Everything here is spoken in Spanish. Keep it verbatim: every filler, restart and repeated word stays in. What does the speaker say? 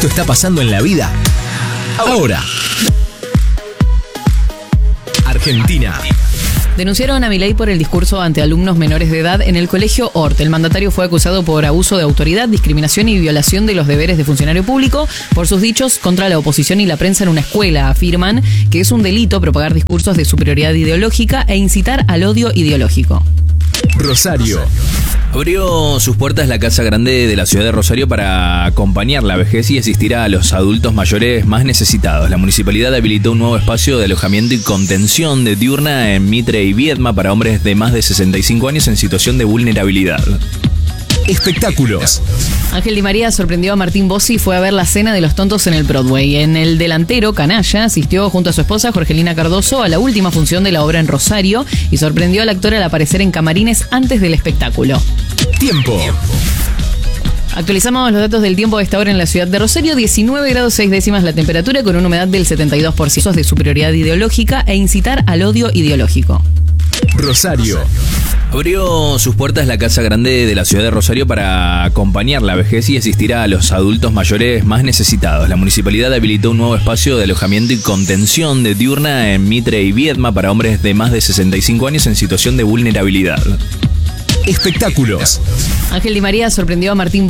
Esto está pasando en la vida ahora. Argentina. Denunciaron a Milei por el discurso ante alumnos menores de edad en el colegio Hort. El mandatario fue acusado por abuso de autoridad, discriminación y violación de los deberes de funcionario público por sus dichos contra la oposición y la prensa en una escuela. Afirman que es un delito propagar discursos de superioridad ideológica e incitar al odio ideológico. Rosario. Abrió sus puertas la Casa Grande de la ciudad de Rosario para acompañar la vejez y asistir a los adultos mayores más necesitados. La municipalidad habilitó un nuevo espacio de alojamiento y contención de diurna en Mitre y Viedma para hombres de más de sesenta y cinco años en situación de vulnerabilidad. Espectáculos. Ángel Di María sorprendió a Martín Bossi y fue a ver la cena de los tontos en el Broadway. En el delantero, Canalla, asistió junto a su esposa Jorgelina Cardoso a la última función de la obra en Rosario y sorprendió al actor al aparecer en camarines antes del espectáculo. Tiempo. Actualizamos los datos del tiempo de esta hora en la ciudad de Rosario. diecinueve grados seis décimas la temperatura con una humedad del setenta y dos por ciento de superioridad ideológica e incitar al odio ideológico. Rosario. Abrió sus puertas la Casa Grande de la ciudad de Rosario para acompañar la vejez y asistir a los adultos mayores más necesitados. La municipalidad habilitó un nuevo espacio de alojamiento y contención de diurna en Mitre y Viedma para hombres de más de sesenta y cinco años en situación de vulnerabilidad. Espectáculos. Ángel Di María sorprendió a Martín